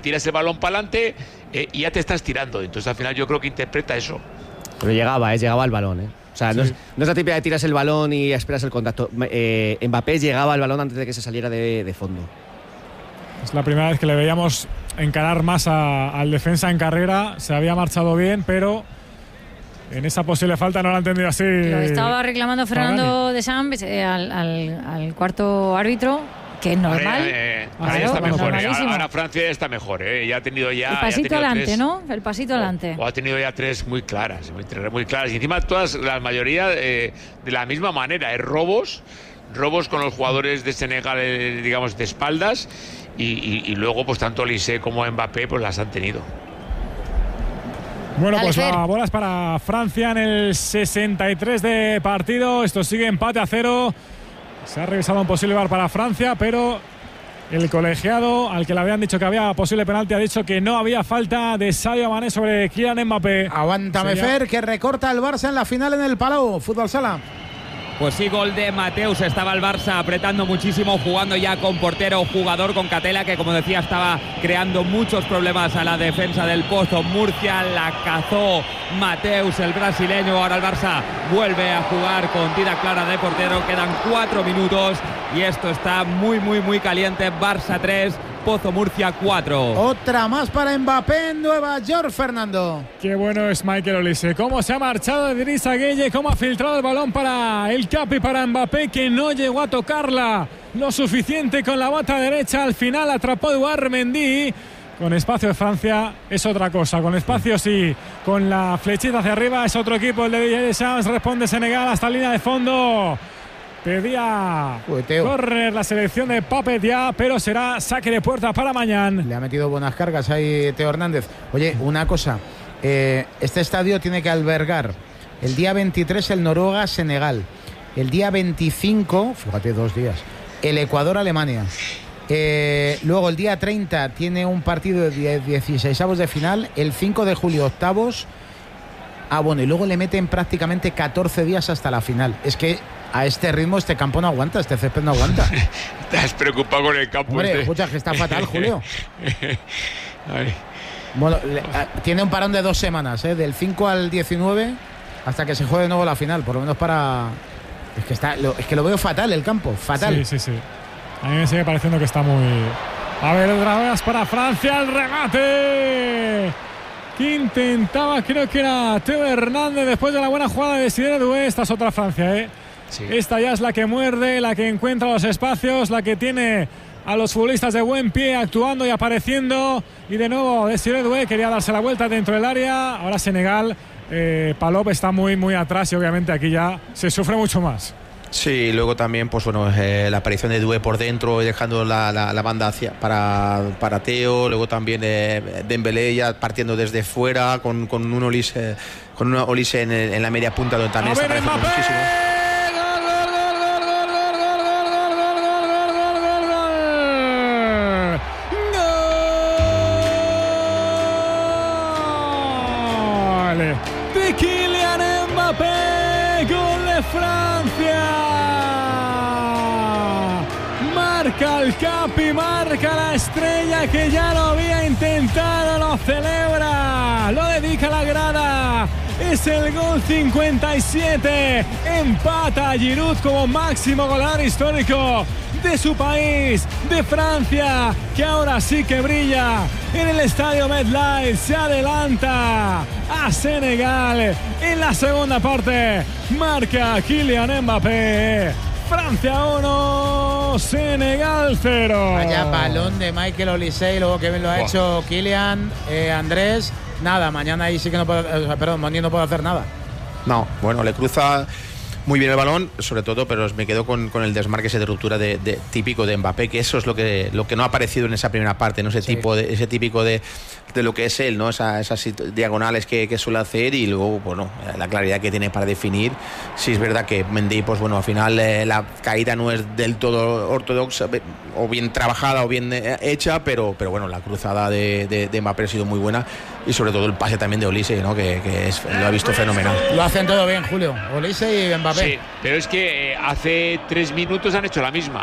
tiras el balón para adelante y ya te estás tirando. Entonces al final yo creo que interpreta eso. Pero llegaba el balón, O sea, no es la típica de tiras el balón y esperas el contacto. Mbappé llegaba al balón antes de que se saliera de fondo. Es la primera vez que le veíamos encarar más al defensa en carrera. Se había marchado bien, pero en esa posible falta no lo ha entendido así. Lo estaba reclamando Fernando de Sams al cuarto árbitro, que es normal. Ahora está mejor. Ahora Francia está mejor. Ya ha tenido el pasito adelante, ¿no? El pasito adelante. O ha tenido ya tres muy claras. Muy claras. Y encima todas, la mayoría de la misma manera. Robos con los jugadores de Senegal, digamos, de espaldas. Y luego, pues tanto Olise como Mbappé, pues las han tenido. Bueno, pues la bola es para Francia en el 63 de partido. Esto sigue empate a 0. Se ha revisado un posible VAR para Francia, pero el colegiado al que le habían dicho que había posible penalti ha dicho que no había falta de Sadio Mané sobre Kylian Mbappé. Aguántame, Fer, que recorta el Barça en la final en el Palau. Fútbol Sala. Pues sí, gol de Mateus. Estaba el Barça apretando muchísimo, jugando ya con portero, jugador con Catela, que como decía estaba creando muchos problemas a la defensa del Pozo Murcia. La cazó Mateus, el brasileño. Ahora el Barça vuelve a jugar con tira clara de portero. Quedan 4 minutos y esto está muy caliente. Barça 3, Pozo Murcia 4. Otra más para Mbappé en Nueva York, Fernando. Qué bueno es Michael Olise. Cómo se ha marchado Idrissa Gueye, cómo ha filtrado el balón para el Capi, para Mbappé, que no llegó a tocarla lo suficiente con la bota derecha. Al final atrapó Eduard Mendy. Con espacio de Francia es otra cosa. Con espacio sí, con la flechita hacia arriba es otro equipo. El de DJ Deschamps. Responde Senegal hasta línea de fondo. Pedía correr la selección de Pape Diop, pero será saque de puerta para mañana. Le ha metido buenas cargas ahí Teo Hernández. Oye, una cosa, este estadio tiene que albergar el día 23 el Noruega-Senegal, el día 25, fíjate, 2 días, el Ecuador-Alemania. Luego el día 30 tiene un partido de 16avos de final, el 5 de julio octavos. Bueno, y luego le meten prácticamente 14 días hasta la final. Es que a este ritmo este campo no aguanta, este césped no aguanta. Estás preocupado con el campo. Hombre, escucha, que está fatal, Julio. Bueno, tiene un parón de 2 semanas, del 5 al 19, hasta que se juegue de nuevo la final, por lo menos para... Es que lo veo fatal el campo, fatal. Sí. A mí me sigue pareciendo que está muy... A ver, otra vez para Francia, el remate que intentaba, creo que era Teo Hernández, después de la buena jugada de Desiré Doué. Esta es otra Francia, Sí. Esta ya es la que muerde, la que encuentra los espacios, la que tiene a los futbolistas de buen pie actuando y apareciendo. Y de nuevo Desiré Doué quería darse la vuelta dentro del área. Ahora Senegal, Palop está muy atrás y obviamente aquí ya se sufre mucho más. Sí, luego también pues bueno, la aparición de Doué por dentro y dejando la banda hacia para Teo. Luego también Dembélé ya partiendo desde fuera con un Olise en la media punta, donde también está apareciendo muchísimo. De Kylian Mbappé, gol de Francia. Marca el Capi, marca la estrella que ya lo había intentado, lo celebra, lo dedica a la grada. Es el gol 57. Empata Giroud como máximo goleador histórico de su país, de Francia, que ahora sí que brilla en el estadio MetLife. Se adelanta a Senegal en la segunda parte. Marca Kylian Mbappé. Francia 1, Senegal 0. Vaya balón de Michael Olise, y luego que bien lo ha hecho Kylian. Andrés, nada, mañana ahí sí que no puede, Moni no puede hacer nada. No, bueno, le cruza muy bien el balón, sobre todo, pero me quedo con el desmarque ese de ruptura típico de Mbappé, que eso es lo que no ha aparecido en esa primera parte, ¿no? Ese típico de lo que es él, ¿no? Esas diagonales que suele hacer, y luego, bueno, la claridad que tiene para definir. Sí es verdad que Mendy, pues bueno, al final la caída no es del todo ortodoxa, o bien trabajada o bien hecha, pero bueno, la cruzada de Mbappé ha sido muy buena, y sobre todo el pase también de Olise, ¿no? Que lo ha visto fenomenal. Lo hacen todo bien, Julio. Olise y Mbappé. Sí, pero es que hace 3 minutos han hecho la misma.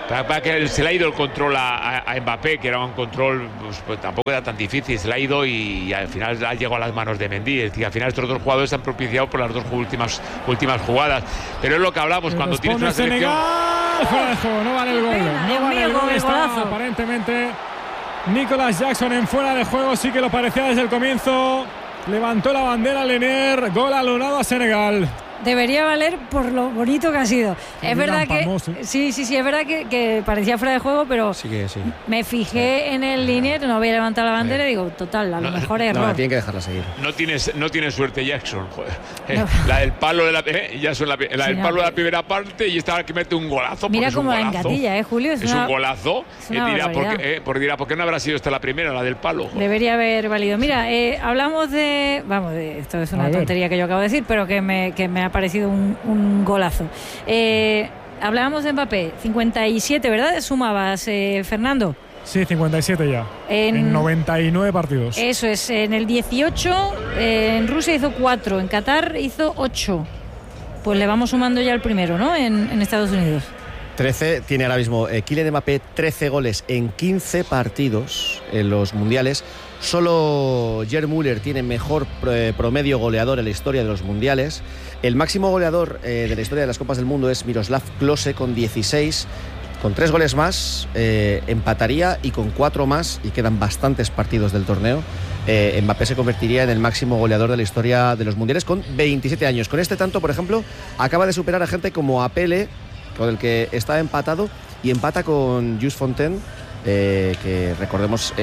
Para que se le ha ido el control a Mbappé, que era un control, pues tampoco era tan difícil, se le ha ido y al final ha llegado a las manos de Mendy. Es decir, al final estos dos jugadores se han propiciado por las dos últimas jugadas. Pero es lo que hablamos, cuando tienes una selección... Fuera de juego, no vale el gol. No vale el gol, está aparentemente Nicolas Jackson en fuera de juego, sí que lo parecía desde el comienzo. Levantó la bandera Lenier, gol anulado a Senegal. Debería valer por lo bonito que ha sido. Es verdad que sí, es verdad que parecía fuera de juego, pero sí que sí. Me fijé en el Linier, no había levantado la bandera y digo, total, a lo mejor es error. No, tienen que dejarla seguir. No tienes suerte Jackson, joder. La del palo de la palo de la primera parte y esta que mete un golazo. Mira cómo la engatilla, Julio. Es un golazo. Dirá, ¿por qué no habrá sido esta la primera, la del palo? Joder. Debería haber valido. Mira, hablamos de esto es una tontería que yo acabo de decir, pero que me ha parecido un golazo. Hablábamos de Mbappé, 57, ¿verdad? Sumabas, Fernando. Sí, 57 ya. En 99 partidos. Eso es, en el 18, en Rusia hizo 4, en Qatar hizo 8. Pues le vamos sumando ya el primero, ¿no? En Estados Unidos. 13 tiene ahora mismo Kylian Mbappé, 13 goles en 15 partidos en los mundiales. Solo Gerd Müller tiene mejor promedio goleador en la historia de los mundiales. El máximo goleador de la historia de las Copas del Mundo es Miroslav Klose con 16. Con 3 goles más empataría, y con 4 más, y quedan bastantes partidos del torneo, Mbappé se convertiría en el máximo goleador de la historia de los mundiales con 27 años. Con este tanto, por ejemplo, acaba de superar a gente como a Pele, con el que está empatado, y empata con Jules Fontaine, que recordemos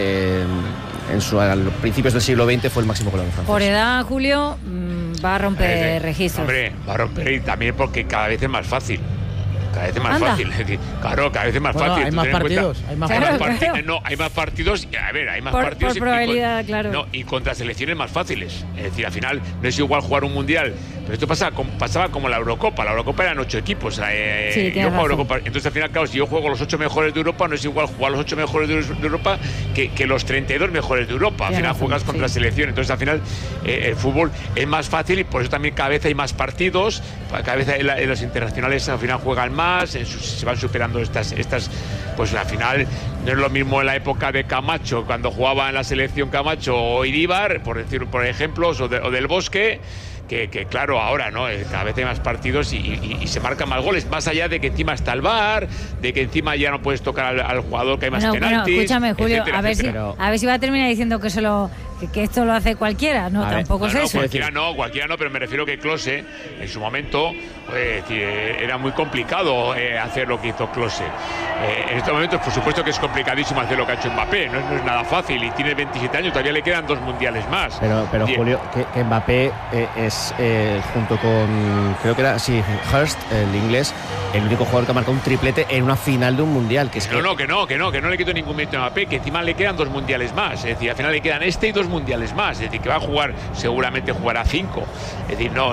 a los principios del siglo XX fue el máximo goleador francés. Por edad, Julio, va a romper registros. Hombre, va a romper, y también porque cada vez es más fácil. Cada vez es más fácil. Claro, cada vez es más fácil. Hay más partidos. Hay más partidos. A ver, hay más partidos. Por probabilidad, claro. No, y contra selecciones más fáciles. Es decir, al final no es igual jugar un mundial. Pero esto pasaba como la Eurocopa. La Eurocopa eran 8 equipos. Yo juego Eurocopa. Entonces, al final, claro, si yo juego los 8 mejores de Europa, no es igual jugar los 8 mejores de Europa que los 32 mejores de Europa. Al final juegas contra selección. Entonces, al final, el fútbol es más fácil, y por eso también cada vez hay más partidos. Cada vez los internacionales al final juegan más, se van superando estas, pues al final no es lo mismo en la época de Camacho, cuando jugaba en la selección Camacho o Iríbar, por ejemplos, o del Bosque, que claro, ahora no, cada vez hay más partidos y se marcan más goles, más allá de que encima está el VAR, de que encima ya no puedes tocar al jugador, que hay más penaltis. Escúchame, Julio, etcétera, a ver si va a terminar diciendo que esto lo hace cualquiera. No, tampoco es eso. Cualquiera no, pero me refiero que Klose en su momento era muy complicado hacer lo que hizo Klose. En estos momentos, por supuesto que es complicadísimo hacer lo que ha hecho Mbappé, no es nada fácil, y tiene 27 años, todavía le quedan 2 mundiales más. Pero Julio, que Mbappé es junto con, creo que era Hurst, el inglés, el único jugador que ha marcado un triplete en una final de un mundial. Que no le quito ningún mérito a Mbappé, que encima le quedan 2 mundiales más. Es decir, al final le quedan y 2 mundiales más. Es decir, que va a jugar, seguramente jugará 5. Es decir, no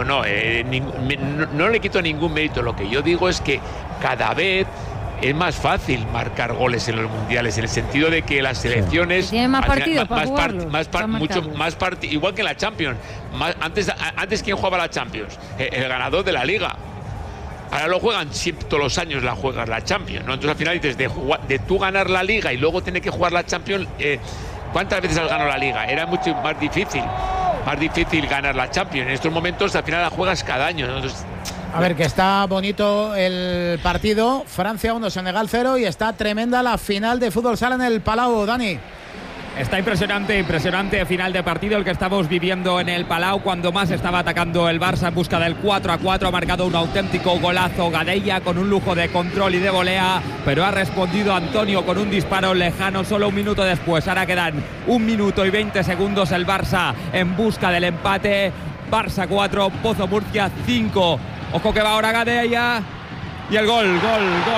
le quito ningún mérito. Lo que yo digo es que cada vez es más fácil marcar goles en los mundiales, en el sentido de que las selecciones tienen más partidos para jugarlos, igual que en la Champions. Antes ¿quién jugaba la Champions? El ganador de la Liga. Ahora lo juegan todos los años, juegas la Champions, ¿no? Entonces al final dices, de tú ganar la Liga y luego tener que jugar la Champions, ¿cuántas veces has ganado la Liga? Era mucho más difícil ganar la Champions. En estos momentos al final la juegas cada año, ¿no? Entonces, a ver, que está bonito el partido. Francia 1, Senegal 0, y está tremenda la final de fútbol sala en el Palau, Dani. Está impresionante final de partido el que estamos viviendo en el Palau, cuando más estaba atacando el Barça en busca del 4-4. Ha marcado un auténtico golazo Gadella con un lujo de control y de volea, pero ha respondido Antonio con un disparo lejano solo un minuto después. Ahora quedan 1 minuto y 20 segundos, el Barça en busca del empate. Barça 4, Pozo Murcia 5. Ojo que va ahora Gadella. Y el gol del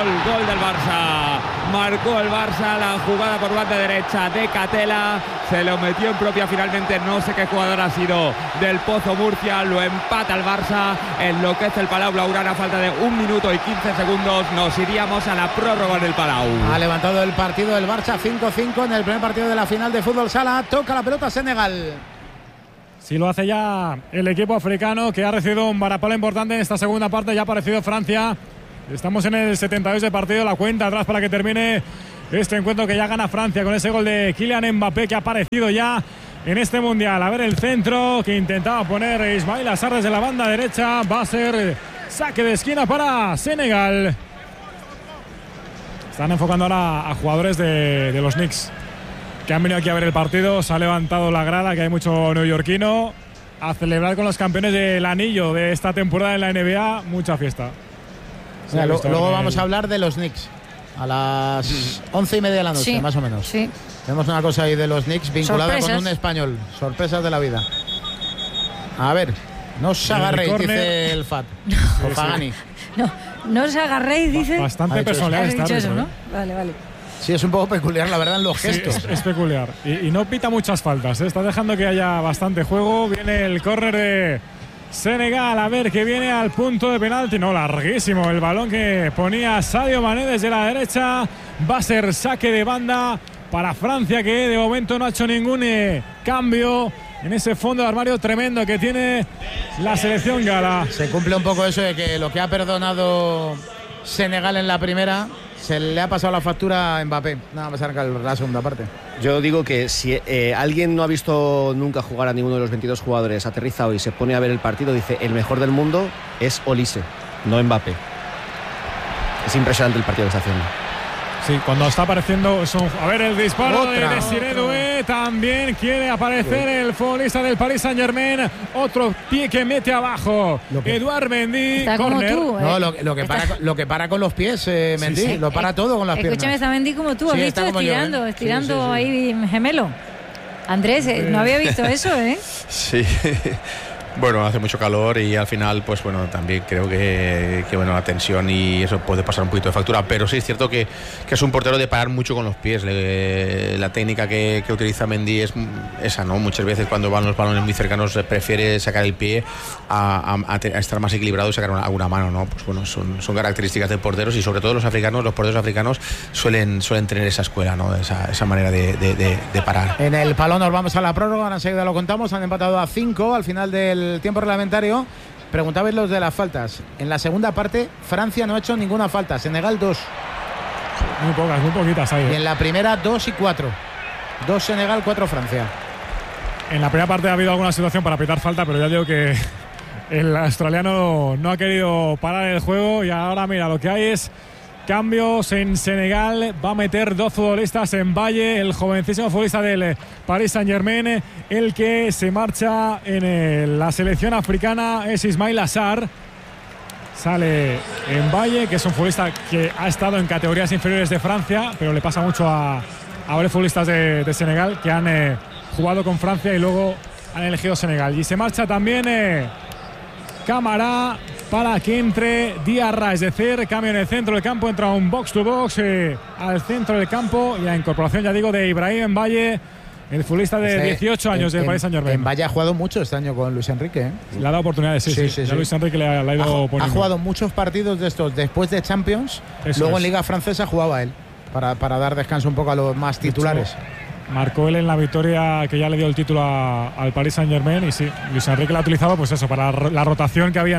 Barça. Marcó el Barça la jugada por banda derecha de Catela. Se lo metió en propia finalmente. No sé qué jugador ha sido del Pozo Murcia. Lo empata el Barça. Enloquece el Palau Blaugrana. Falta de 1 minuto y 15 segundos. Nos iríamos a la prórroga en el Palau. Ha levantado el partido del Barça 5-5 en el primer partido de la final de fútbol sala. Toca la pelota Senegal. Sí, lo hace ya el equipo africano, que ha recibido un varapalo importante en esta segunda parte. Ya ha aparecido Francia Estamos en el 72 de partido, la cuenta atrás para que termine este encuentro que ya gana Francia con ese gol de Kylian Mbappé que ha aparecido ya en este Mundial. A ver el centro que intentaba poner Ismail Assar desde la banda derecha. Va a ser saque de esquina para Senegal. Están enfocando ahora a jugadores de los Knicks que han venido aquí a ver el partido. Se ha levantado la grada, que hay mucho neoyorquino, a celebrar con los campeones del anillo de esta temporada en la NBA. Mucha fiesta. Luego vamos a hablar de los Knicks a las 11:30 de la noche, más o menos. Sí. Tenemos una cosa ahí de los Knicks vinculada con un español. Sorpresas de la vida. A ver, no os agarréis, dice el FAT. O Pagani. No os agarréis, dice. Bastante personal está. Eso, ¿no? Vale. Sí, es un poco peculiar, la verdad, en los gestos. Sí, es peculiar. Y no pita muchas faltas, ¿eh? Está dejando que haya bastante juego. Viene el córner de Senegal, a ver, que viene al punto de penalti. No, larguísimo el balón que ponía Sadio Mané desde la derecha. Va a ser saque de banda para Francia, que de momento no ha hecho ningún cambio en ese fondo de armario tremendo que tiene la selección gala. Se cumple un poco eso de que lo que ha perdonado Senegal en la primera se le ha pasado la factura a Mbappé. Nada más arranca la segunda parte. Yo digo que si alguien no ha visto nunca jugar a ninguno de los 22 jugadores, aterriza hoy y se pone a ver el partido, dice el mejor del mundo es Olise, no Mbappé. Es impresionante el partido que está haciendo. Sí, cuando está apareciendo a ver el disparo de Desiré Doué. También quiere aparecer el futbolista del Paris Saint-Germain. Otro pie que mete abajo Edouard Mendy. Está corner. como tú, No, lo que para con los pies, Mendy. Sí. Lo para todo con las piernas. Escúchame, está Mendy como tú. Has visto estirando sí. Ahí gemelo. Andrés, no había visto eso, ¿eh? Sí. Bueno, hace mucho calor y al final, pues bueno, también creo que bueno, la tensión y eso puede pasar un poquito de factura, pero sí es cierto que es un portero de parar mucho con los pies. La técnica que utiliza Mendy es esa, ¿no? Muchas veces cuando van los balones muy cercanos prefiere sacar el pie a estar más equilibrado y sacar alguna mano, ¿no? Pues bueno, son características de porteros y sobre todo los porteros africanos suelen tener esa escuela, ¿no? Esa manera de parar. En el Palón nos vamos a la prórroga, ahora enseguida lo contamos. Han empatado a 5 al final del tiempo reglamentario. Preguntabais los de las faltas. En la segunda parte Francia no ha hecho ninguna falta, Senegal 2. Muy poquitas ahí. Y en la primera 2 y 4. 2 Senegal, 4 Francia. En la primera parte ha habido alguna situación para pitar falta, pero ya digo que el australiano no ha querido parar el juego y ahora mira, lo que hay es cambios en Senegal. Va a meter 2 futbolistas en Valle, el jovencísimo futbolista del Paris Saint-Germain. El que se marcha en la selección africana es Ismail Assar. Sale en Valle, que es un futbolista que ha estado en categorías inferiores de Francia, pero le pasa mucho a varios futbolistas de Senegal que han jugado con Francia y luego han elegido Senegal. Y se marcha también Camara para que entre Diarra, es decir, cambio en el centro del campo, entra un box to box al centro del campo y la incorporación, ya digo, de Ibrahim Valle, el futbolista de 18 años del Paris Saint-Germain. En Valle ha jugado mucho este año con Luis Enrique, ¿eh? Le ha dado oportunidades, sí. Luis Enrique le ha ido poniendo. Ha jugado muchos partidos de estos después de Champions. Eso luego en Liga Francesa jugaba él para dar descanso un poco a los más titulares. Marcó él en la victoria que ya le dio el título al Paris Saint-Germain y sí, Luis Enrique la ha utilizado pues eso, para la rotación que había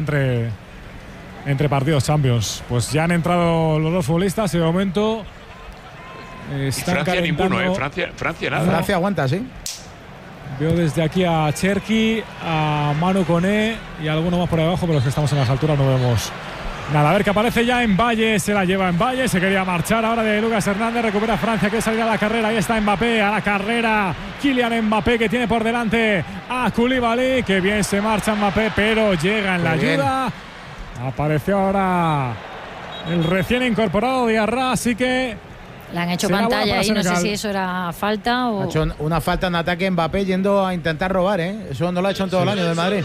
entre partidos Champions. Pues ya han entrado los 2 futbolistas y de momento están Francia calentando. ninguno, Francia nada. Francia aguanta, sí. Veo desde aquí a Cherki, a Manu Koné y alguno más por debajo, pero los que estamos en las alturas no vemos nada. A ver, que aparece ya en Valle, se la lleva en Valle, se quería marchar ahora de Lucas Hernández, recupera Francia, que salir a la carrera, ahí está Mbappé, a la carrera, Kylian Mbappé, que tiene por delante a Koulibaly, que bien se marcha Mbappé, pero llega en la ayuda. Apareció ahora el recién incorporado Diarra, así que le han hecho pantalla ahí, no sé si eso era falta o... Ha hecho una falta en ataque Mbappé yendo a intentar robar, ¿eh? Eso no lo ha hecho en todo el año del Madrid.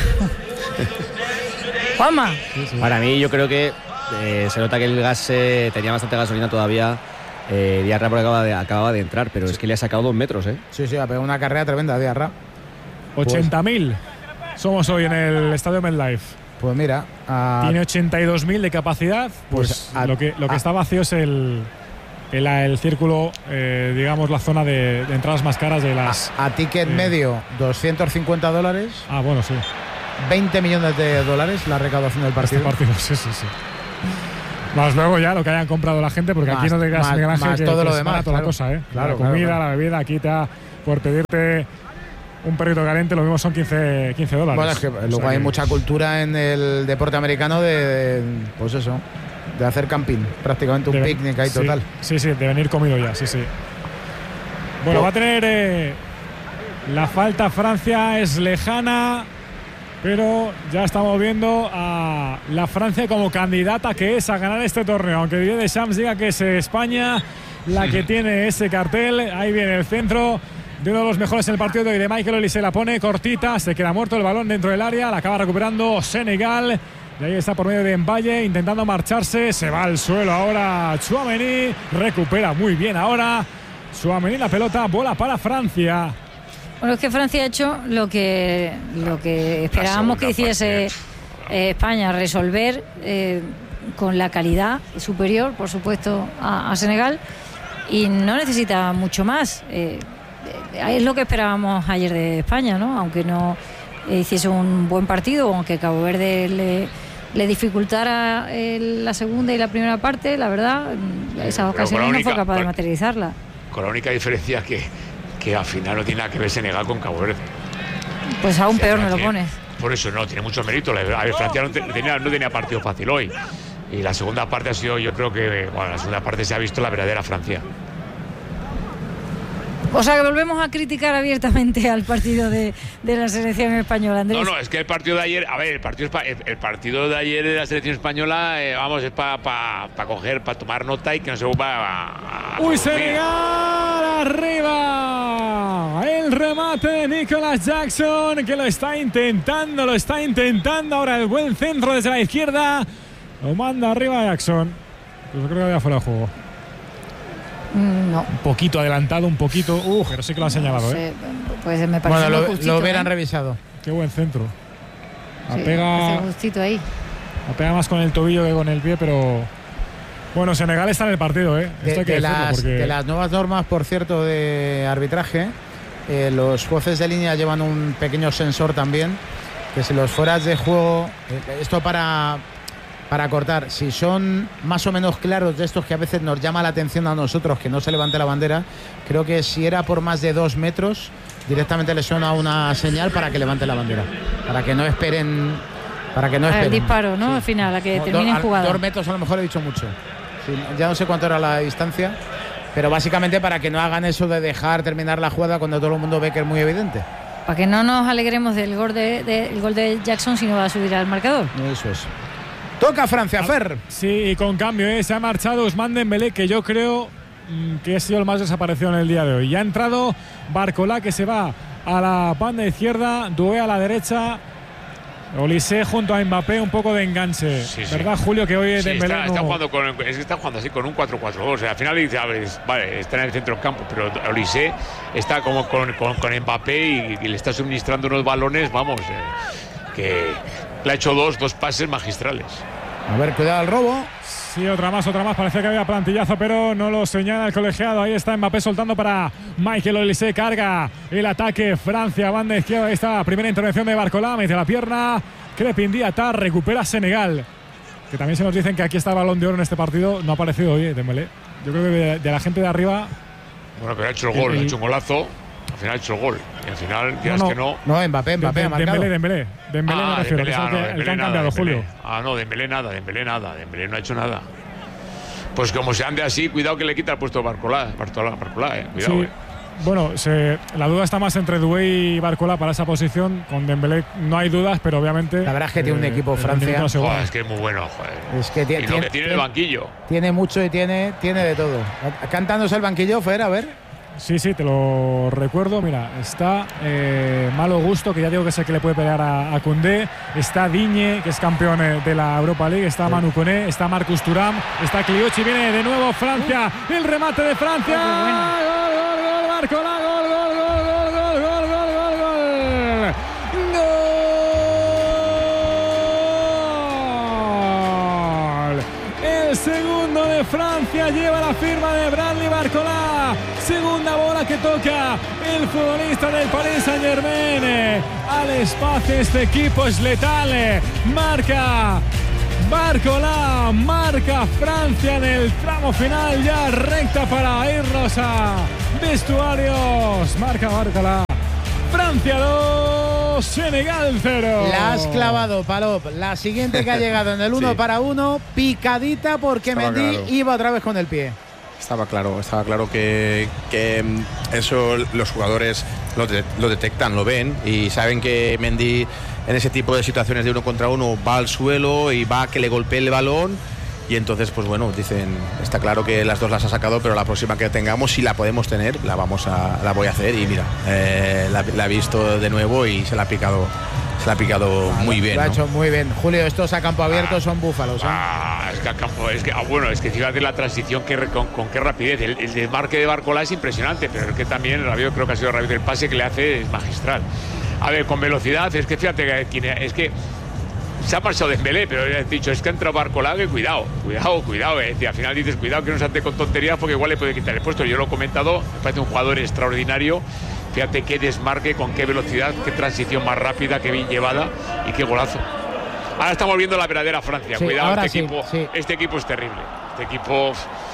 Juanma. Sí. Para mí yo creo que se nota que el gas tenía bastante gasolina todavía. Diarra acababa de entrar, pero es que le ha sacado 2 metros, ¿eh? Sí, ha pegado una carrera tremenda Diarra. 80.000 somos hoy en el Estadio MetLife. Pues mira, tiene 82.000 de capacidad. Pues lo que está vacío es el círculo, digamos la zona de entradas más caras de las. A ticket medio $250. Ah, bueno, sí. $20 millones la recaudación del partido. Sí. Más luego ya lo que hayan comprado la gente, porque aquí no te quedas Miguel Ángel, más que todo lo es demás, barato claro. la cosa, ¿eh? Claro, la comida, claro. la bebida, aquí te da por pedirte un perrito caliente, lo mismo son $15. Bueno, es que luego hay mucha cultura en el deporte americano pues eso, de hacer camping, prácticamente un picnic ahí total. Sí, de venir comido ya, sí. Bueno, va a tener la falta Francia, es lejana, pero ya estamos viendo a la Francia como candidata que es a ganar este torneo, aunque Didier Deschamps diga que es España la que tiene ese cartel. Ahí viene el centro de uno de los mejores en el partido de Michael Olise, la pone cortita, se queda muerto el balón dentro del área, la acaba recuperando Senegal. Y ahí está por medio de Mbaye intentando marcharse, se va al suelo ahora Tchouaméni, recupera muy bien ahora Tchouaméni la pelota, bola para Francia. Bueno, es que Francia ha hecho lo que esperábamos que hiciese España, resolver con la calidad superior, por supuesto, a Senegal, y no necesita mucho más. Es lo que esperábamos ayer de España, ¿no? Aunque no hiciese un buen partido, aunque Cabo Verde le dificultara la segunda y la primera parte, la verdad, esas ocasiones no fue capaz de materializarla. Con la única diferencia que al final no tiene nada que ver Senegal con Cabo Verde. Pues aún peor me lo pones. Por eso no, tiene mucho mérito. A ver, Francia no tenía partido fácil hoy. Y la segunda parte ha sido, yo creo que, la segunda parte se ha visto la verdadera Francia. O sea que volvemos a criticar abiertamente al partido de la selección española, Andrés. No, es que el partido de ayer, a ver, el partido de ayer de la selección española, es para coger, para tomar nota y que no se vuelva a ¡Uy, Senegal! ¡Arriba! El remate de Nicolas Jackson, que lo está intentando ahora el buen centro desde la izquierda. Lo manda arriba Jackson. Pues yo creo que había fuera de juego. No. Un poquito adelantado, pero sí que lo ha señalado, ¿eh? Pues me parece lo hubieran revisado. Qué buen centro. Sí, ahí. Apega más con el tobillo que con el pie, pero bueno, Senegal está en el partido, ¿eh? Esto hay que decirlo porque de las nuevas normas, por cierto, de arbitraje, los jueces de línea llevan un pequeño sensor también, que si los fueras de juego, esto para cortar, si son más o menos claros, de estos que a veces nos llama la atención a nosotros que no se levante la bandera, creo que si era por más de 2 metros directamente le suena una señal para que levante la bandera, para que no esperen el disparo, ¿no? Sí. Al final, a que terminen jugada. 2 metros a lo mejor he dicho mucho, sí, ya no sé cuánto era la distancia, pero básicamente para que no hagan eso de dejar terminar la jugada cuando todo el mundo ve que es muy evidente. Para que no nos alegremos del gol de Jackson si no va a subir al marcador. Eso es. Toca Francia, Fer. Sí, y con cambio, se ha marchado Ousmane Dembélé, que yo creo que ha sido el más desaparecido en el día de hoy. Ya ha entrado Barcola, que se va a la banda izquierda, Doué a la derecha, Olise junto a Mbappé, un poco de enganche. Sí, ¿verdad, Julio? Que hoy Dembélé está jugando así con un 4-4-2. O sea, al final dice, vale, está en el centro del campo, pero Olise está como con Mbappé y le está suministrando unos balones, que le ha hecho dos pases magistrales. A ver, cuidado al robo. Sí, otra más. Parecía que había plantillazo, pero no lo señala el colegiado. Ahí está Mbappé soltando para Michael Olise. Carga el ataque Francia, banda izquierda. Ahí está, primera intervención de Barcola. Mete la pierna. Crepin Diatta, recupera Senegal. Que también se nos dicen que aquí está el Balón de Oro en este partido. No ha aparecido hoy, Dembélé. Yo creo que de la gente de arriba. Bueno, pero ha hecho el gol, ha hecho un golazo. Al final ha hecho el gol. Y al final, quieras que no. No, Mbappé ha marcado. Dembélé me refiero. Dembélé, el que han cambiado, Julio. No, Dembélé nada. Dembélé no ha hecho nada. Pues como se ande así, cuidado que le quita el puesto a Barcola. Cuidado. Sí. Bueno, la duda está más entre Doué y Barcola para esa posición. Con Dembélé no hay dudas, pero obviamente. La verdad es que tiene un equipo Francia. Es que es muy bueno, joder. Es que y lo que tiene el banquillo. Tiene mucho y tiene de todo. Cantándose el banquillo, Fer, a ver. Sí, te lo recuerdo. Mira, está Malo Gusto, que ya digo que es el que le puede pelear a Koundé. Está Digne, que es campeón de la Europa League. Está Manu Koné, está Marcus Thuram, está Clichy. Viene de nuevo Francia. El remate de Francia. Gol, Barcola, gol. El segundo de Francia lleva la firma de Bradley Barcola. Segunda bola que toca el futbolista del Paris Saint-Germain. Al espacio, este equipo es letal. Marca Barcola marca Francia en el tramo final, ya recta para irnos a vestuarios. Marca Barcola. Francia 2, Senegal 0. La has clavado, Palop. La siguiente que ha llegado en el 1 para 1, picadita porque Estaba Mendy claro. iba otra vez con el pie. Estaba claro que eso los jugadores lo detectan, lo ven y saben que Mendy en ese tipo de situaciones de 1 contra 1 va al suelo y va a que le golpee el balón. Y entonces, pues bueno, dicen, está claro que las dos las ha sacado, pero la próxima que tengamos, si la podemos tener, la voy a hacer. Y mira, la ha visto de nuevo y se la ha picado muy bien. Lo ha ¿no? hecho muy bien. Julio, estos a campo abierto son búfalos. Fíjate la transición con qué rapidez. El desmarque de Barcola es impresionante, pero es que también creo que ha sido rápido. El pase que le hace es magistral. A ver, con velocidad, es que fíjate que se ha marchado Dembélé, pero he dicho, es que ha entrado Barcola, que cuidado. Al final dices, cuidado que no se ande con tonterías porque igual le puede quitar el puesto. Yo lo he comentado, me parece un jugador extraordinario. Fíjate qué desmarque, con qué velocidad, qué transición más rápida, qué bien llevada y qué golazo. Ahora estamos viendo la verdadera Francia. Sí, Cuidado, sí. Este equipo es terrible. Este equipo,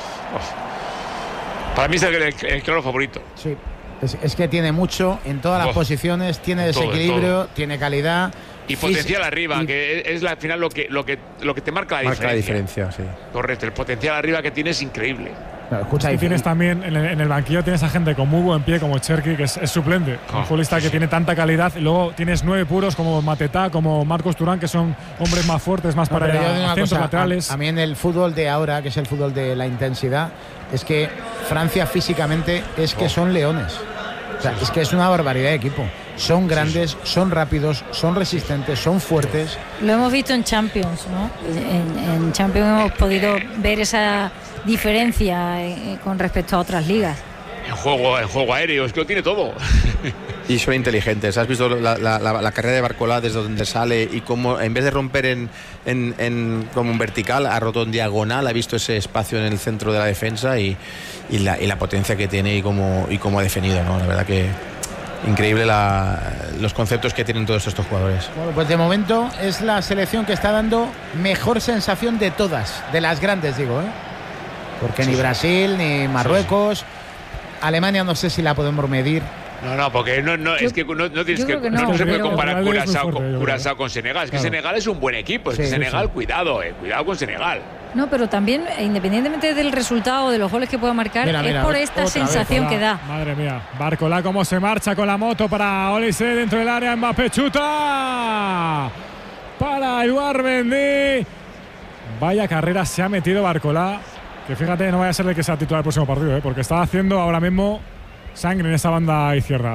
para mí es el claro favorito. Sí. Es que tiene mucho en todas las posiciones, tiene desequilibrio, tiene calidad. Y potencial arriba, que es al final lo que te marca la diferencia. La diferencia, sí. Correcto, el potencial arriba que tiene es increíble. Claro, escucha, Y tienes también en el banquillo tienes a gente con muy buen pie como Cherki, que es suplente, un futbolista que tiene tanta calidad, y luego tienes 9 puros como Matetá, como Marcos Turán, que son hombres más fuertes, más para centros laterales. A mí en el fútbol de ahora, que es el fútbol de la intensidad, es que Francia físicamente es que son leones. O sea, es que es una barbaridad de equipo. Son grandes, son rápidos, son resistentes, son fuertes. Lo hemos visto en Champions, ¿no? En Champions hemos podido ver esa diferencia con respecto a otras ligas. En juego aéreo, es que lo tiene todo. Y son inteligentes. ¿Has visto la carrera de Barcola desde donde sale y cómo en vez de romper como un vertical, ha roto en diagonal, ha visto ese espacio en el centro de la defensa y la potencia que tiene y cómo ha definido, ¿no? La verdad que increíble los conceptos que tienen todos estos jugadores. Bueno, pues de momento es la selección que está dando mejor sensación de todas, de las grandes, digo, ¿eh? Porque ni Brasil, ni Marruecos, Alemania no sé si la podemos medir. No, porque no es que no tienes que no se puede comparar Curazao con Senegal. Es que Senegal es un buen equipo. Es que Senegal, cuidado con Senegal. No, pero también, independientemente del resultado, de los goles que pueda marcar, es por esta sensación que da. Madre mía, Barcola cómo se marcha con la moto para Olise dentro del área, Mbappé chuta para Eduard Mendy. Vaya carrera se ha metido Barcola, que fíjate, no vaya a ser el que sea titular el próximo partido, porque está haciendo ahora mismo sangre en esa banda izquierda.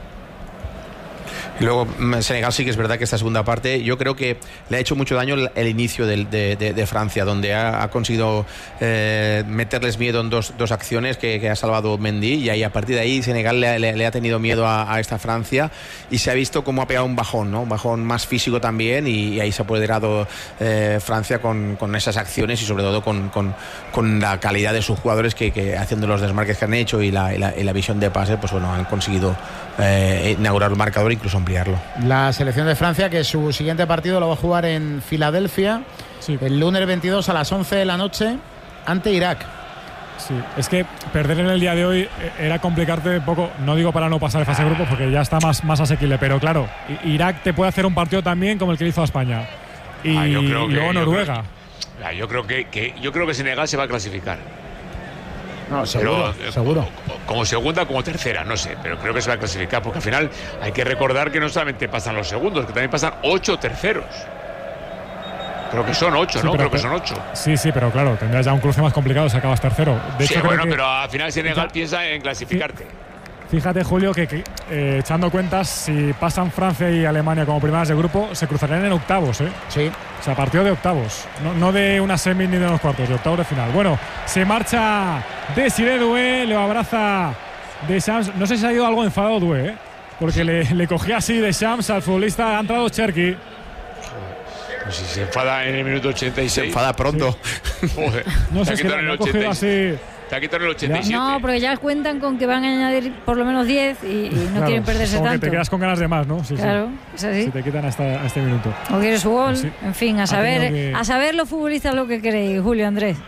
Y luego Senegal sí que es verdad que esta segunda parte yo creo que le ha hecho mucho daño el inicio de Francia, donde ha conseguido meterles miedo en dos acciones que ha salvado Mendy, y ahí a partir de ahí Senegal le ha tenido miedo a esta Francia y se ha visto cómo ha pegado un bajón, ¿no? Un bajón más físico también, y ahí se ha apoderado Francia con esas acciones y sobre todo con la calidad de sus jugadores que haciendo los desmarques que han hecho y la visión de pase, pues bueno, han conseguido inaugurar el marcador, incluso ampliarlo. La selección de Francia, que su siguiente partido lo va a jugar en Filadelfia, el lunes 22 a las 11 de la noche ante Irak. Sí, es que perder en el día de hoy era complicarte un poco, no digo para no pasar de fase de grupos porque ya está más asequible, pero claro, Irak te puede hacer un partido también como el que le hizo a España. Y luego Noruega. Yo creo que Senegal se va a clasificar. No, seguro. Como segunda o como tercera, no sé, pero creo que se va a clasificar, porque al final hay que recordar que no solamente pasan los segundos, que también pasan 8 terceros. Creo que son 8, ¿no? Creo que son 8. Sí, pero claro, tendrás ya un cruce más complicado si acabas tercero. De hecho, pero al final Senegal piensa en clasificarte. Fíjate, Julio, que echando cuentas, si pasan Francia y Alemania como primeras de grupo, se cruzarían en octavos, ¿eh? Sí. O sea, partido de octavos. No de una semi ni de unos cuartos, de octavos de final. Bueno, se marcha Desiré Doué, lo abraza Deschamps. No sé si ha ido algo enfadado Doué, ¿eh? Porque le cogía así Deschamps al futbolista. Ha entrado Cherki. Pues si se enfada en el minuto 86. Se enfada pronto. Sí. No sé si lo ha cogido así Te ha quitado el 87. No, porque ya cuentan con que van a añadir por lo menos 10 y no Claro, quieren perderse como tanto. que te quedas con ganas de más, ¿no? Sí, claro, sí. es así. Si te quitan hasta este minuto. O quieres su gol, Sí. en fin, a saber los futbolistas lo que queréis, Julio Andrés.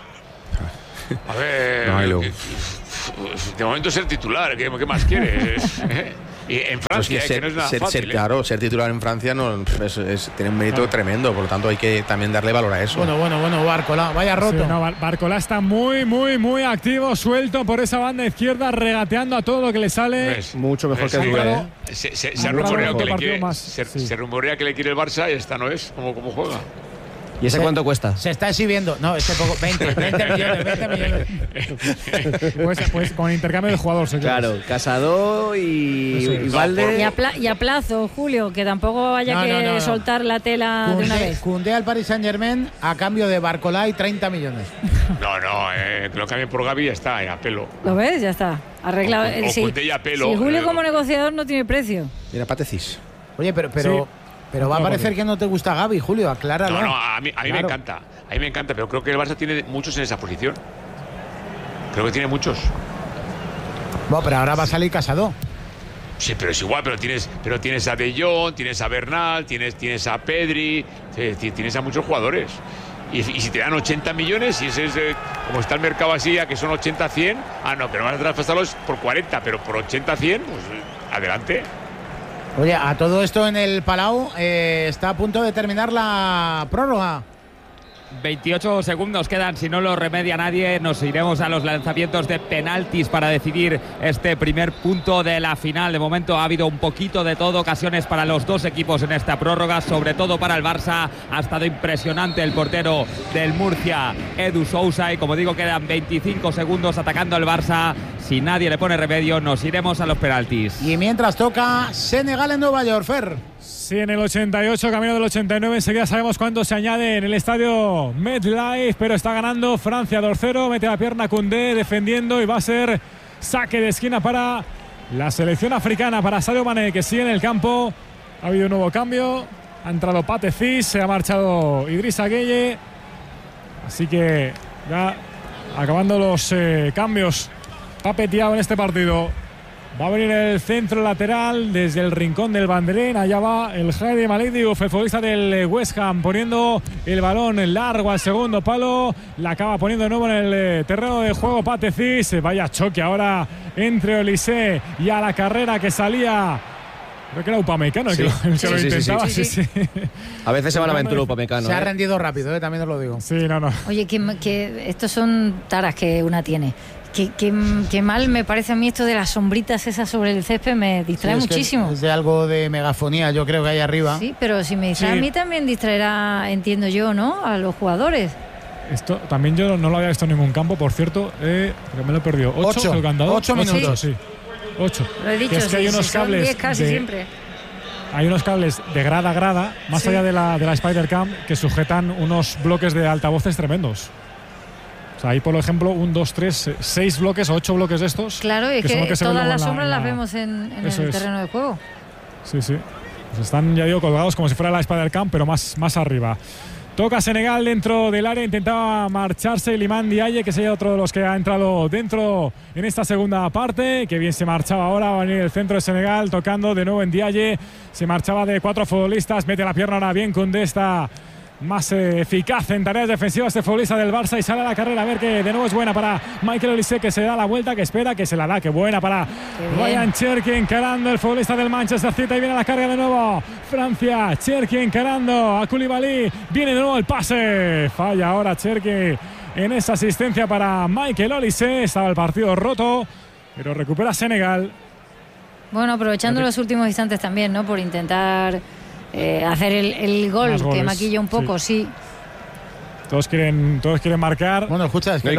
A ver, No, y luego. de momento ser titular, ¿qué más quieres? Y en Francia, Pues que no es nada fácil. claro, ser titular en Francia no tiene un mérito tremendo, por lo tanto hay que también darle valor a eso. Bueno, Barcola, vaya roto. Sí, no, Barcola está muy activo, suelto por esa banda izquierda, regateando a todo lo que le sale. ¿Ves? Mucho mejor que Sí, Dubé, claro. Se rumorea que le quiere, más. se rumorea que le quiere el Barça y esta no es como juega. ¿Y ese cuánto cuesta? Se está exhibiendo. No, poco. 20 millones. Pues con intercambio de jugador, se queda. Claro, Casado Eso es. y Valde. Y a plazo, Julio, que tampoco haya No, que no. soltar la tela de una vez. Koundé al Paris Saint-Germain a cambio de Barcola y 30 millones. No, que lo cambien por Gavi y ya está, a pelo. ¿Lo ves? Ya está. Arreglado. O Koundé y a pelo. Si Julio como negociador no tiene precio. Mira, Patecis. Oye, pero va a parecer que no te gusta Gavi, Julio, acláralo. No, a mí me encanta. A mí me encanta, pero creo que el Barça tiene muchos en esa posición. Creo que tiene muchos. Bueno, pero ahora va a salir Casado. Sí, pero es igual, pero tienes a De Jong, tienes a Bernal, tienes a Pedri, tienes a muchos jugadores. Y si te dan 80 millones, y ese es como está el mercado así, a que son 80-100, que no vas a traspasarlos por 40, pero por 80-100, pues adelante. Oye, a todo esto en el Palau está a punto de terminar la prórroga. 28 segundos quedan, si no lo remedia nadie, nos iremos a los lanzamientos de penaltis para decidir este primer punto de la final. De momento ha habido un poquito de todo, ocasiones para los dos equipos en esta prórroga, sobre todo para el Barça. Ha estado impresionante el portero del Murcia, Edu Sousa, y como digo, quedan 25 segundos atacando al Barça. Si nadie le pone remedio, nos iremos a los penaltis. Y mientras toca Senegal en Nueva York, Fer. Sí, en el 88, camino del 89, enseguida sabemos cuánto se añade en el estadio MetLife, pero está ganando Francia 2-0, mete la pierna Koundé defendiendo y va a ser saque de esquina para la selección africana, para Sadio Mané, que sigue en el campo. Ha habido un nuevo cambio, ha entrado Patecis, se ha marchado Idrissa Gueye, así que ya acabando los cambios, Pape Thiaw en este partido. Va a venir el centro lateral desde el rincón del banderín. Allá va el Heidi Malik Diouf, el futbolista del West Ham, poniendo el balón largo al segundo palo. La acaba poniendo de nuevo en el terreno de juego Patecis. Vaya choque ahora entre Olise y a la carrera que salía. Creo que era Upamecano el que lo intentaba. Sí. A veces se va la aventura Upamecano. Se ha rendido rápido, también os lo digo. Sí, no. Oye, que estos son taras que una tiene. Que mal me parece a mí esto de las sombritas esas sobre el césped, me distrae muchísimo. Es de algo de megafonía, yo creo que hay arriba. Sí, pero si me distrae a mí también distraerá, entiendo yo, ¿no? A los jugadores. Esto también yo no lo había visto en ningún campo, por cierto, pero me lo he perdido. 8 el candado. 8 minutos. Sí. 8. Lo he dicho, es que hay unos cables 10 casi siempre. Hay unos cables de grada a grada, más allá de la Spider-Cam, que sujetan unos bloques de altavoces tremendos. O sea, hay, por ejemplo, 1, 2, 3, 6 bloques o 8 bloques de estos. Claro, y es que todas las sombras las vemos en el terreno de juego. Sí. Pues están, ya digo, colgados como si fuera la Spider-Cam, pero más arriba. Toca Senegal dentro del área, intentaba marcharse Iliman Ndiaye, que sería otro de los que ha entrado dentro en esta segunda parte. Que bien se marchaba ahora, va a venir el centro de Senegal, tocando de nuevo en Ndiaye. Se marchaba de 4 futbolistas, mete la pierna ahora bien Koundé, está más eficaz en tareas defensivas este futbolista del Barça y sale a la carrera. A ver, que de nuevo es buena para Michael Olise, que se da la vuelta, que espera, que se la da, que buena para Ryan Cherki, encarando el futbolista del Manchester City. Y viene la carga de nuevo Francia, Cherki encarando a Koulibaly, viene de nuevo el pase, falla ahora Cherki en esa asistencia para Michael Olise. Estaba el partido roto, pero recupera Senegal. Bueno, aprovechando los últimos instantes también, ¿no? Por intentar hacer el gol que maquilla un poco, sí. Todos quieren marcar. Bueno, escucha, es que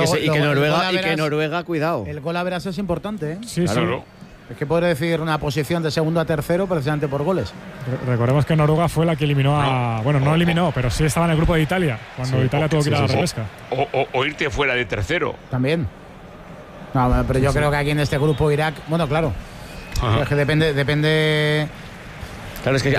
Noruega, cuidado. El gol a veras es importante, ¿eh? Sí, claro. Es que puede decir una posición de segundo a tercero precisamente por goles. Recordemos que Noruega fue la que eliminó a... Bueno, no eliminó, pero sí estaba en el grupo de Italia, cuando Italia tuvo que ir a la repesca. O irte fuera de tercero. También. No, pero yo creo que aquí en este grupo Irak... Bueno, claro. Es que depende... Claro, es que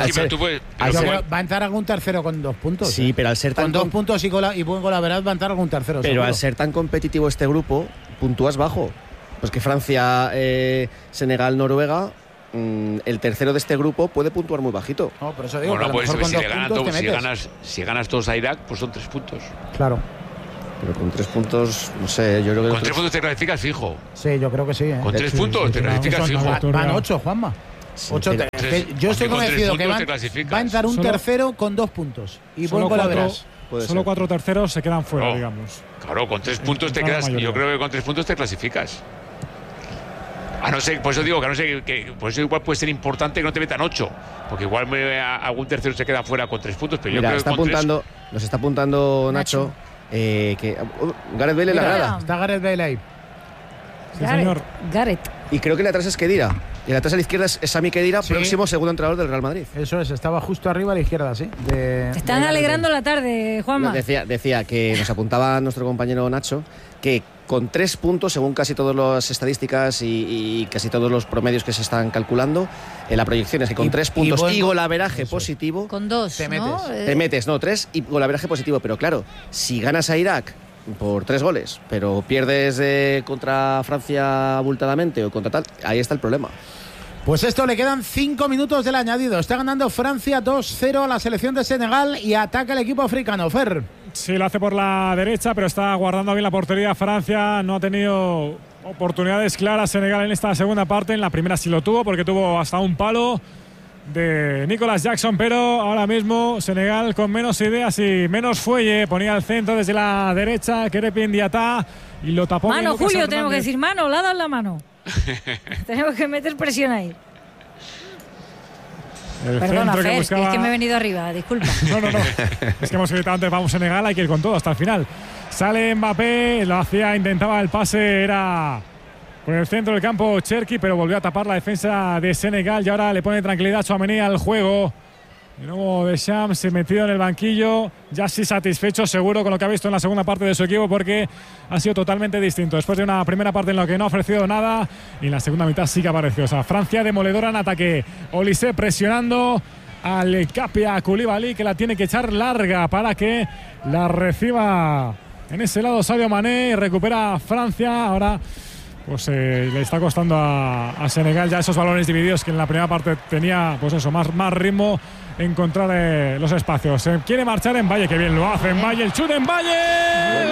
va a entrar algún tercero con 2 puntos. Sí, pero al ser con 2 puntos y buen gol a verdad va a entrar algún tercero. Pero seguro. Al ser tan competitivo este grupo, puntúas bajo. Pues que Francia, Senegal, Noruega, el tercero de este grupo puede puntuar muy bajito. No, por eso digo, Bueno, pues si ganas todos a Irak, pues son 3 puntos. Claro. Pero con 3 puntos, no sé, yo creo que... Con 3 puntos te clasificas fijo. Sí, yo creo que sí. Con 3 puntos te clasificas fijo. Van 8, Juanma. Sí, 8. Yo estoy convencido que va a entrar un tercero con 2 puntos. Y vuelvo a verás. Solo 4 terceros se quedan fuera, digamos. Claro, con 3 puntos te quedas. Yo creo que con 3 puntos te clasificas. A no ser, por eso digo que a no ser que por eso igual puede ser importante que no te metan 8, porque igual algún tercero se queda fuera con 3 puntos, pero mira, yo creo que nos está apuntando Nacho. Que Gareth Bale en la grada. Está Gareth Bale ahí. Sí, señor. Gareth. Y creo que la atrás es Khedira. Y la atrás a la izquierda es Sami Khedira, próximo segundo entrenador del Real Madrid. Eso es, estaba justo arriba a la izquierda, sí. Están alegrando la tarde, Juanma. Decía que nos apuntaba nuestro compañero Nacho que con 3 puntos, según casi todas las estadísticas y casi todos los promedios que se están calculando, la proyección es que con 3 puntos y golaveraje positivo... Con 2, te metes. ¿no? Te metes, 3 y golaveraje positivo. Pero claro, si ganas a Irak por 3 goles, pero pierdes contra Francia abultadamente o contra tal, ahí está el problema. Pues esto, le quedan 5 minutos del añadido. Está ganando Francia 2-0 a la selección de Senegal y ataca el equipo africano. Fer. Sí, lo hace por la derecha, pero está guardando bien la portería Francia. No ha tenido oportunidades claras Senegal en esta segunda parte. En la primera sí lo tuvo, porque tuvo hasta un palo de Nicolas Jackson, pero ahora mismo Senegal con menos ideas y menos fuelle. Ponía al centro desde la derecha Krépin Diatta y lo tapó. Mano, Julio, tenemos que decir mano, le ha dado la mano. Tenemos que meter presión ahí. Perdona, Fer, es que me he venido arriba, disculpa. No. Es que hemos gritado antes, vamos Senegal, hay que ir con todo hasta el final. Sale Mbappé, intentaba el pase, era por el centro del campo Cherki, pero volvió a tapar la defensa de Senegal y ahora le pone tranquilidad Tchouaméni al juego. De nuevo Deschamps se metido en el banquillo, ya sí satisfecho seguro con lo que ha visto en la segunda parte de su equipo, porque ha sido totalmente distinto. Después de una primera parte en la que no ha ofrecido nada, y en la segunda mitad sí que apareció. O sea, Francia demoledora en ataque. Olise presionando al Capia Koulibaly, que la tiene que echar larga para que la reciba en ese lado Sadio Mané, y recupera Francia. Ahora pues le está costando a Senegal ya esos balones divididos que en la primera parte tenía, pues eso, más ritmo, encontrar los espacios. Se quiere marchar en Valle, que bien lo hace en Valle, el chute en Valle.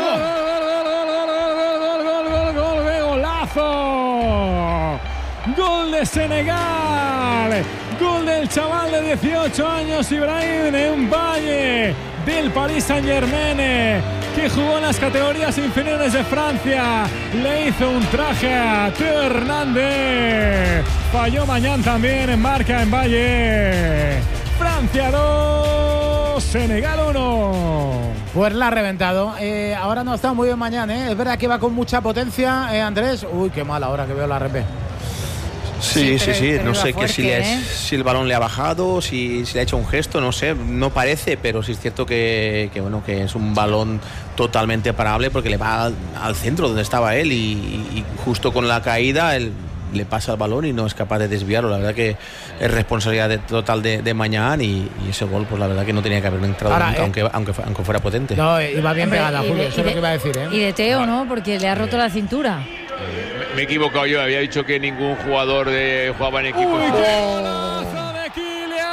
¡Golazo! Gol de Senegal, gol del chaval de 18 años Ibrahim Mbaye del Paris Saint-Germain, que jugó en las categorías inferiores de Francia. Le hizo un traje a Teo Hernández. Falló Mañán también en marca en Valle. Francia 2, Senegal 1. Pues la ha reventado. Ahora no está muy bien Mañán, ¿eh? Es verdad que va con mucha potencia, Andrés. Uy, qué mal ahora que veo la RP. Sí. No sé fuerte, si el balón le ha bajado, si le ha hecho un gesto, no sé, no parece, pero sí es cierto que es un balón totalmente parable, porque le va al centro donde estaba él y justo con la caída él le pasa el balón y no es capaz de desviarlo. La verdad que es responsabilidad total de Mañán, y ese gol pues la verdad que no tenía que haber entrado ahora, nunca, aunque fuera potente. No, iba bien pegada, Julio, eso es lo que iba a decir, ¿eh? Y de Teo, ¿no? Porque le ha roto la cintura. Me he equivocado yo, había dicho que ningún jugador jugaba en equipo. ¡Uy, qué golazo de Kylian!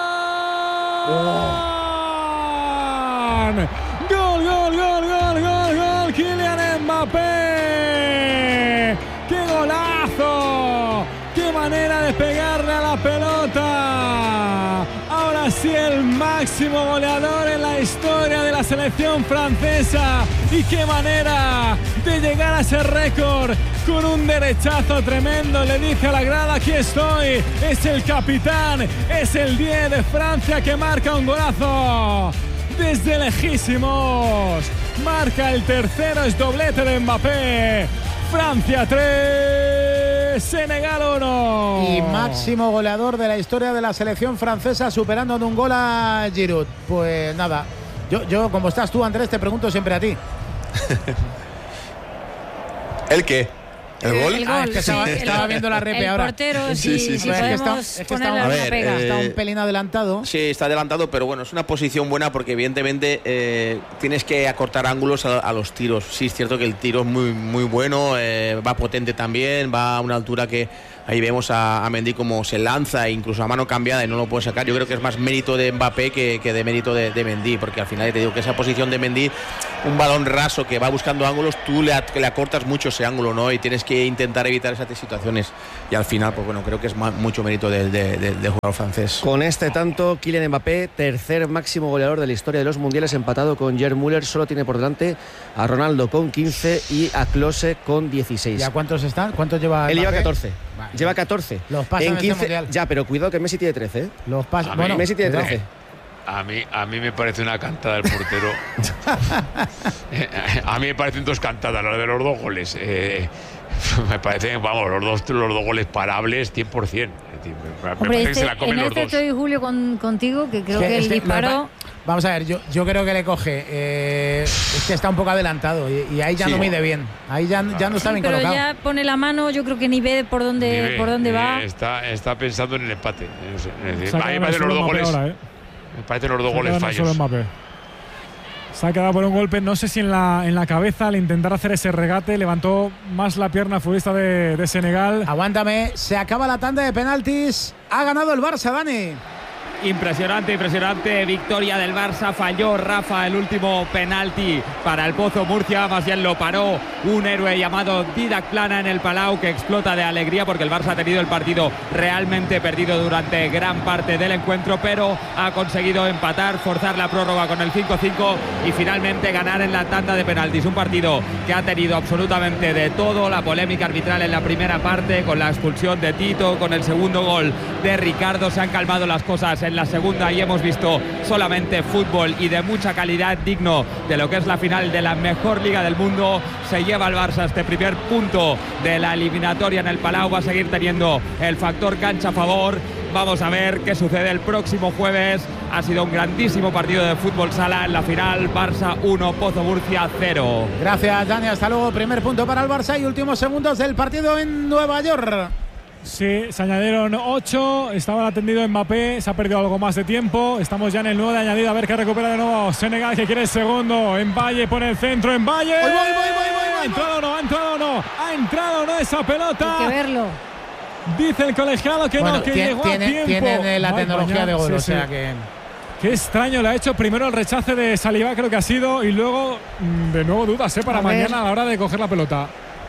¡Gol! ¡Kylian Mbappé! ¡Qué golazo! ¡Qué manera de pegarle a la pelota! Ahora sí, el máximo goleador en la historia de la selección francesa. Y qué manera de llegar a ese récord con un derechazo tremendo. Le dice a la grada: aquí estoy. Es el capitán, es el 10 de Francia que marca un golazo desde lejísimos. Marca el tercero, es doblete de Mbappé. Francia 3, Senegal 1. Y máximo goleador de la historia de la selección francesa, superando en un gol a Giroud. Pues nada, yo como estás tú, Andrés, te pregunto siempre a ti. ¿El qué? ¿El gol? Es que estaba viendo la repe ahora. El portero, Sí, si sí, podemos ponerle una pega. Está un pelín adelantado. Sí, está adelantado, pero bueno, es una posición buena porque evidentemente tienes que acortar ángulos a los tiros. Sí, es cierto que el tiro es muy, muy bueno, va potente también, va a una altura que ahí vemos a Mendy como se lanza, incluso a mano cambiada y no lo puede sacar. Yo creo que es más mérito de Mbappé que de mérito de Mendy, porque al final te digo que esa posición de Mendy, un balón raso que va buscando ángulos, tú le acortas mucho ese ángulo, ¿no? Y tienes que intentar evitar esas situaciones. Y al final, pues bueno, creo que es mucho mérito del jugador francés. Con este tanto, Kylian Mbappé, tercer máximo goleador de la historia de los mundiales, empatado con Gerd Müller, solo tiene por delante a Ronaldo con 15 y a Klose con 16. ¿Y a cuántos están? ¿Cuántos lleva? Él lleva Mbappé? 14. Vale. Lleva 14. Los pasa en 15. Mundial. Ya, pero cuidado que Messi tiene 13, ¿eh? Los pasa. Bueno, Messi tiene cuidado. 13. A mí me parece una cantada el portero. A mí me parecen dos cantadas, las de los dos goles. Me parecen, vamos, los dos goles parables 100%. Me parece que se la comen en los dos. estoy, Julio, contigo, que creo que el disparo... Vamos a ver, yo creo que le coge. Es que está un poco adelantado y ahí ya no mide bien. Ahí ya no está bien pero colocado. ya pone la mano, yo creo que ni ve por dónde va. Está pensando en el empate. Se ha A mí me quedado parecen los solo dos Mbappé goles. ahora, Me parecen los dos Se ha goles quedado solo fallos. Mbappé. Se ha quedado por un golpe, no sé si en la cabeza al intentar hacer ese regate, levantó más la pierna el futbolista de Senegal. Aguántame, se acaba la tanda de penaltis. Ha ganado el Barça, Dani. Impresionante victoria del Barça. Falló Rafa el último penalti para el Pozo Murcia, más bien lo paró un héroe llamado Didac Plana en el Palau, que explota de alegría porque el Barça ha tenido el partido realmente perdido durante gran parte del encuentro, pero ha conseguido empatar, forzar la prórroga con el 5-5 y finalmente ganar en la tanda de penaltis. Un partido que ha tenido absolutamente de todo, la polémica arbitral en la primera parte con la expulsión de Tito, con el segundo gol de Ricardo. Se han calmado las cosas en la segunda y hemos visto solamente fútbol y de mucha calidad, digno de lo que es la final de la mejor liga del mundo. Se lleva el Barça este primer punto de la eliminatoria en el Palau. Va a seguir teniendo el factor cancha a favor. Vamos a ver qué sucede el próximo jueves. Ha sido un grandísimo partido de fútbol sala en la final. Barça 1, Pozo Murcia 0. Gracias, Dani. Hasta luego. Primer punto para el Barça y últimos segundos del partido en Nueva York. Sí, se añadieron 8, estaba atendido Mbappé, se ha perdido algo más de tiempo. Estamos ya en el 9 de añadido, a ver qué recupera de nuevo Senegal, que quiere el segundo. En Valle pone el centro, en Valle. ¿Ha entrado o no? ¿Ha entrado o no esa pelota? Hay que verlo. Dice el colegiado que no, que llegó a tiempo. Tienen la tecnología de gol, sí, o sea que... Qué extraño le ha hecho primero el rechace de Saliba, creo que ha sido, y luego de nuevo dudas para mañana a la hora de coger la pelota.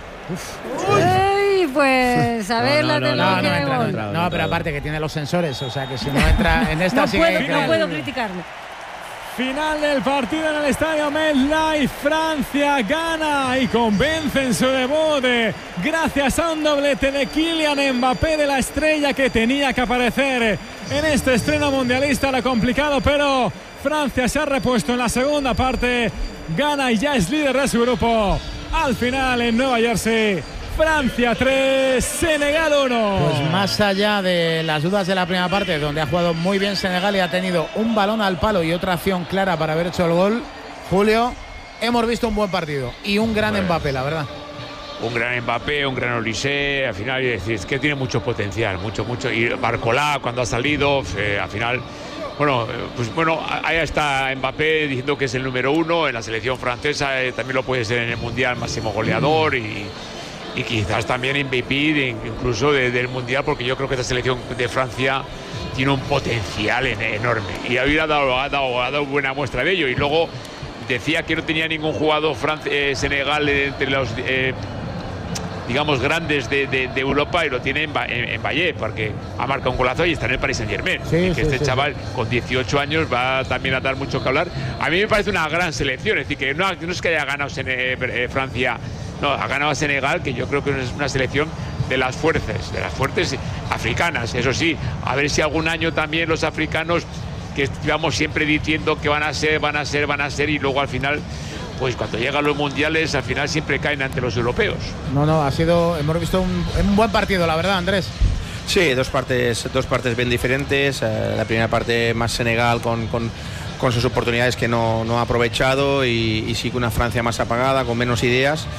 Uy, pues a ver la tecnología de gol. No, pero aparte que tiene los sensores, o sea que si no entra en esta no puedo criticarlo. Final del partido en el estadio MetLife. Francia gana y convence en su debut gracias a un doblete de Kylian Mbappé, de la estrella que tenía que aparecer en este estreno mundialista. Lo complicado, pero Francia se ha repuesto en la segunda parte, gana y ya es líder de su grupo. Al final en Nueva Jersey, Francia 3, Senegal 1. Pues más allá de las dudas de la primera parte, donde ha jugado muy bien Senegal y ha tenido un balón al palo y otra acción clara para haber hecho el gol, Julio, hemos visto un buen partido y un gran Mbappé, la verdad. Un gran Mbappé, un gran Olise, al final es que tiene mucho potencial, mucho. Y Barcolá cuando ha salido, al final... Bueno, ahí está Mbappé diciendo que es el número 1 en la selección francesa, también lo puede ser en el Mundial, máximo goleador y quizás también MVP incluso del Mundial, porque yo creo que esta selección de Francia tiene un potencial enorme y ha dado buena muestra de ello. Y luego decía que no tenía ningún jugador Senegal entre los digamos grandes de Europa, y lo tiene en Valle, porque ha marcado un golazo y está en el Paris Saint-Germain. Chaval con 18 años va también a dar mucho que hablar. A mí me parece una gran selección, es decir, que no es que haya ganado Francia, no, ha ganado a Senegal, que yo creo que es una selección de las fuertes africanas. Eso sí, a ver si algún año también los africanos, que vamos siempre diciendo que van a ser, y luego al final, pues cuando llegan los mundiales, al final siempre caen ante los europeos. Hemos visto un buen partido, la verdad, Andrés. Sí, dos partes bien diferentes. La primera parte más Senegal con sus oportunidades que no ha aprovechado, y sí que una Francia más apagada, con menos ideas.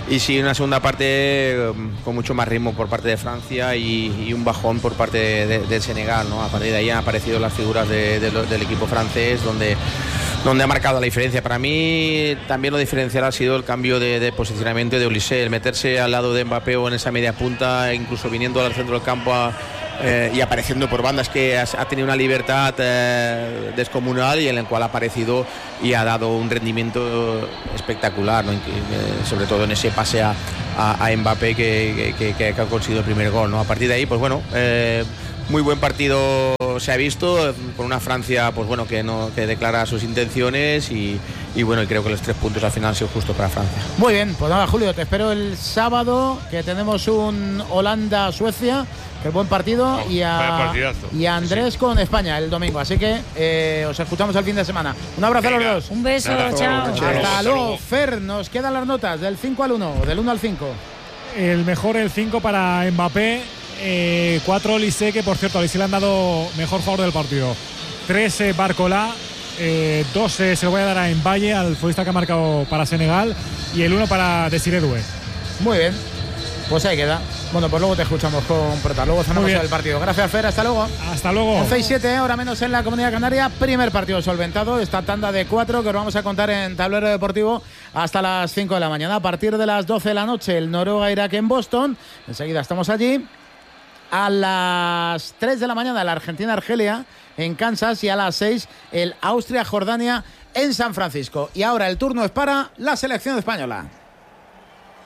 y sí, una segunda parte con mucho más ritmo por parte de Francia y un bajón por parte del Senegal, ¿no? A partir de ahí han aparecido las figuras del equipo francés donde ha marcado la diferencia. Para mí también lo diferencial ha sido el cambio de posicionamiento de Olise, el meterse al lado de Mbappé o en esa media punta, incluso viniendo al centro del campo y apareciendo por bandas, que ha tenido una libertad descomunal y en el cual ha aparecido y ha dado un rendimiento espectacular, ¿no? Sobre todo en ese pase a Mbappé que ha conseguido el primer gol, ¿no? A partir de ahí, pues bueno, muy buen partido se ha visto, con una Francia pues bueno que declara sus intenciones y bueno, y creo que los 3 puntos al final han sido justos para Francia. Muy bien, pues nada, Julio, te espero el sábado, que tenemos un Holanda-Suecia, que es buen partido, y a Andrés con España el domingo, así que os escuchamos el fin de semana. Un abrazo a los dos. Un beso, chao. Hasta luego. Fer, nos quedan las notas del 5 al 1, del 1 al 5. El mejor, el 5 para Mbappé, 4 Olise, que por cierto a Olise le han dado mejor jugador del partido, 3 Barcola, 2 se lo voy a dar a Mbaye, al futbolista que ha marcado para Senegal, y el 1 para Desiré Doué. Muy bien, pues ahí queda. Bueno, pues luego te escuchamos con Prota, luego cenamos el partido. Gracias, Fer, hasta luego. Hasta luego. 11:07, ahora menos en la Comunidad Canaria. Primer partido solventado, esta tanda de 4 que os vamos a contar en Tablero Deportivo hasta las 5 de la mañana. A partir de las 12 de la noche, el Noruega-Irak en Boston. Enseguida estamos allí. A las 3 de la mañana, la Argentina-Argelia en Kansas, y a las 6 el Austria-Jordania en San Francisco. Y ahora el turno es para la selección española.